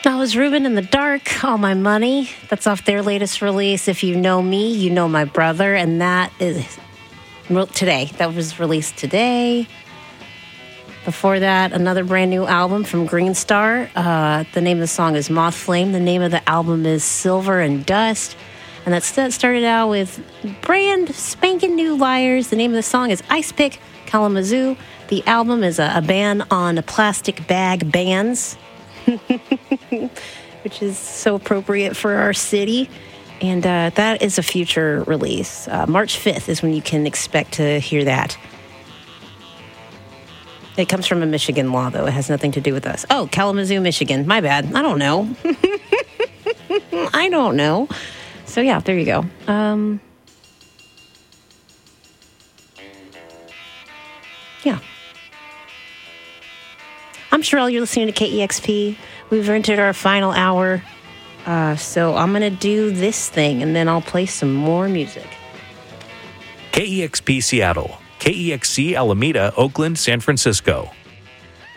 That was Ruben in the Dark, All My Money. That's off their latest release. If you know me, you know my brother. And that is today. That was released today. Before that, another brand new album from Green Star. The name of the song is Moth Flame. The name of the album is Silver and Dust. And that started out with brand spanking new Liars. The name of the song is Ice Pick Kalamazoo. The album is a ban on plastic bag bans. Which is so appropriate for our city. And that is a future release. March 5th is when you can expect to hear that. It comes from a Michigan law, though. It has nothing to do with us. Oh, Kalamazoo, Michigan. My bad. I don't know. I don't know. So, yeah, there you go. Yeah. I'm Sherelle. You're listening to KEXP. We've entered our final hour. So I'm going to do this thing, and then I'll play some more music. KEXP Seattle, KEXC Alameda, Oakland, San Francisco.